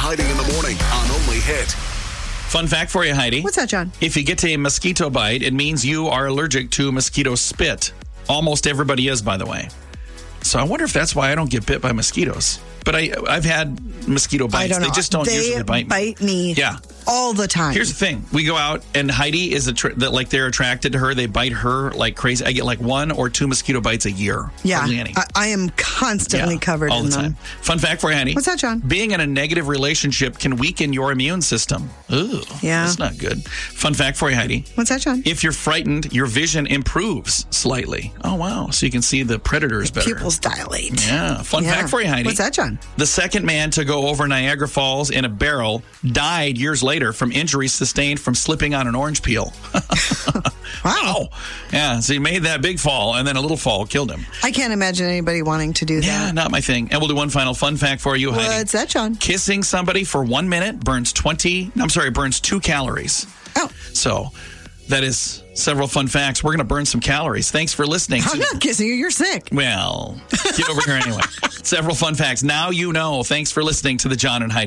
Heidi in the morning on Only Hit. Fun fact for you, Heidi. What's that, John? If you get a mosquito bite, it means you are allergic to mosquito spit. Almost everybody is, by the way. So I wonder if that's why I don't get bit by mosquitoes. But I've had mosquito bites. I don't know. They just don't usually bite me. They bite me all the time. Here's the thing. We go out, and Heidi is like they're attracted to her. They bite her like crazy. I get like 1 or 2 mosquito bites a year. Yeah. Hardly any. I am constantly covered all in the time. them. Fun fact for you, Heidi. What's that, John? Being in a negative relationship can weaken your immune system. Ooh. Yeah. That's not good. Fun fact for you, Heidi. What's that, John? If you're frightened, your vision improves slightly. Oh, wow. So you can see the predators better. Pupils dilate. Yeah. Fun fact for you, Heidi. What's that, John? The second man to go over Niagara Falls in a barrel died years later from injuries sustained from slipping on an orange peel. Wow. Yeah, so he made that big fall, and then a little fall killed him. I can't imagine anybody wanting to do that. Yeah, not my thing. And we'll do one final fun fact for you, Heidi. What's that, John? Kissing somebody for 1 minute burns 2 calories. Oh. So that is several fun facts. We're going to burn some calories. Thanks for listening. I'm not kissing you. You're sick. Well, get over here anyway. Several fun facts. Now you know. Thanks for listening to the John and Heidi